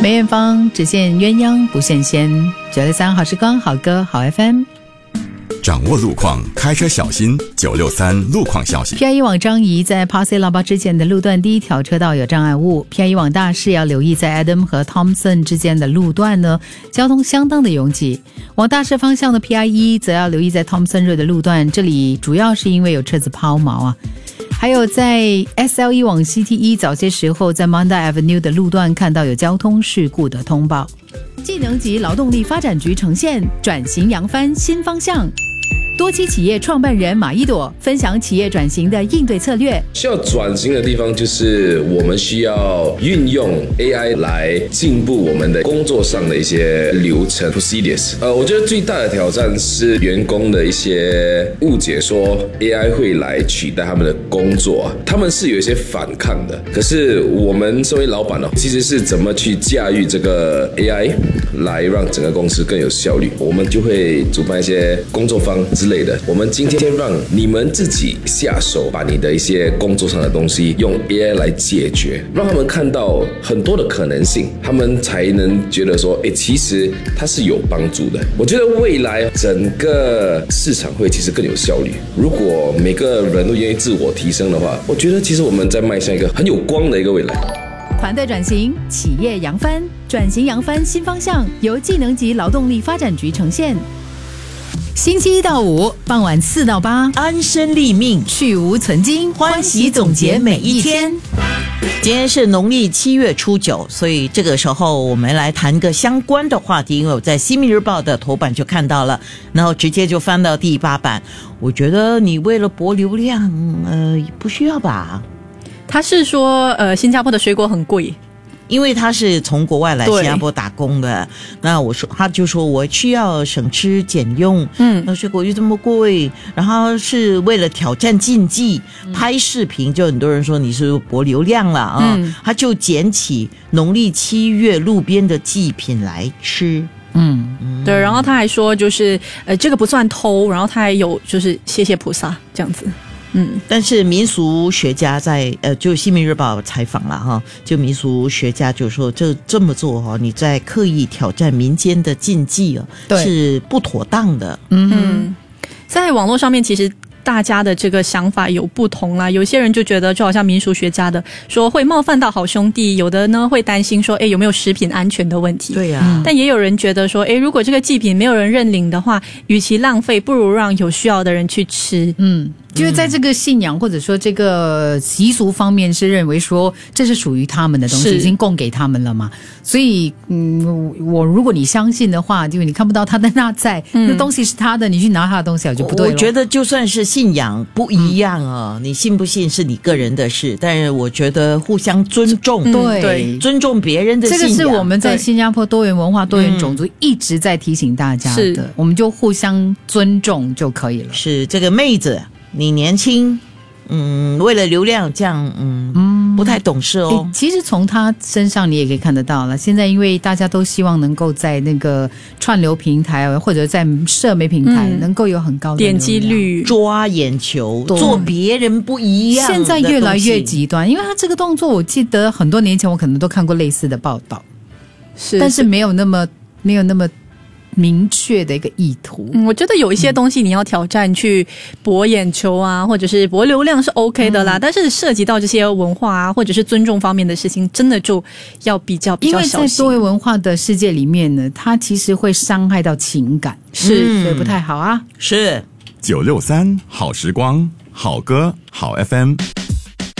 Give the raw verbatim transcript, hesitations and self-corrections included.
梅艳芳只羡鸳鸯不羡仙。九六三好时光，好歌好 F M。 掌握路况，开车小心。九六三路况消息。 P I E 往张仪在 Pasir Laba 之间的路段第一条车道有障碍物。 P I E 往大市要留意在 Adam 和 Thompson 之间的路段呢，交通相当的拥挤。往大市方向的 P I E 则要留意在 Thompson Road 的路段，这里主要是因为有车子抛锚啊。还有在 S L E 往 C T E 早些时候在 Manda Avenue 的路段看到有交通事故的通报。技能及劳动力发展局呈现转型扬帆新方向。多期企业创办人马一朵分享企业转型的应对策略。 需要转型的地方就是我们需要运用 A I 来进步我们的工作上的一些流程 procedures。呃，我觉得最大的挑战是员工的一些误解，说 A I 会来取代他们的工作啊，他们是有一些反抗的。可是我们身为老板呢，其实是怎么去驾驭这个 A I 来让整个公司更有效率，我们就会主办一些工作坊之类的。我们今天让你们自己下手，把你的一些工作上的东西用 A I 来解决，让他们看到很多的可能性，他们才能觉得说，诶，其实它是有帮助的。我觉得未来整个市场会其实更有效率。如果每个人都愿意自我提升的话，我觉得其实我们在迈向一个很有光的一个未来。 团队转型，企业扬帆，转型扬帆新方向，由技能及劳动力发展局呈现。星期一到五傍晚四到八， 安身立命， 去无存菁， 欢喜总结每一天。今天是农历七月初九，所以这个时候我们来谈个相关的话题，因为我在新民日报的头版就看到了，然后直接就翻到第八版。我觉得你为了博流量，呃，不需要吧？ 他是说，呃，新加坡的水果很贵。 因为他是从国外来新加坡打工的，那我说他就说我需要省吃俭用，嗯，那水果又这么贵，然后是为了挑战禁忌，嗯、拍视频，就很多人说你是博流量了啊，嗯、他就捡起农历七月路边的祭品来吃。 嗯，对，然后他还说就是呃这个不算偷，然后他还有就是谢谢菩萨这样子。嗯， 但是民俗学家在呃，就新民日报采访了哈，就民俗学家就说这这么做哈，你在刻意挑战民间的禁忌啊，是不妥当的。 嗯哼，在网络上面其实大家的这个想法有不同啦，有些人就觉得就好像民俗学家的说会冒犯到好兄弟，有的呢会担心说诶有没有食品安全的问题。 对呀、啊， 但也有人觉得说诶如果这个祭品没有人认领的话，与其浪费不如让有需要的人去吃。 嗯，就是在这个信仰或者说这个习俗方面是认为说这是属于他们的东西，已经供给他们了嘛，所以嗯，我如果你相信的话，因为你看不到他的那在、嗯、那东西是他的，你去拿他的东西就不对了。 我觉得就算是信仰不一样啊、嗯、你信不信是你个人的事，但是我觉得互相尊重、嗯、 对, 对尊重别人的信仰， 这个是我们在新加坡多元文化多元种族一直在提醒大家的、嗯、我们就互相尊重就可以了。 是这个妹子你年轻，嗯，为了流量这样，嗯，嗯不太懂事哦。 其实从他身上你也可以看得到了。现在因为大家都希望能够在那个串流平台或者在社媒平台能够有很高的点击率， 抓眼球，做别人不一样的东西。 现在越来越极端，因为他这个动作，我记得很多年前我可能都看过类似的报道， 是， 但是没有那么没有那么。明确的一个意图、 嗯、我觉得有一些东西你要挑战去博眼球啊、嗯、或者是博流量是 OK 的啦、嗯、但是涉及到这些文化啊或者是尊重方面的事情，真的就要比较比较小心。 因为在多元文化的世界里面呢，它其实会伤害到情感， 是、 嗯、所以不太好啊。 是九六三好时光，好歌好 F M。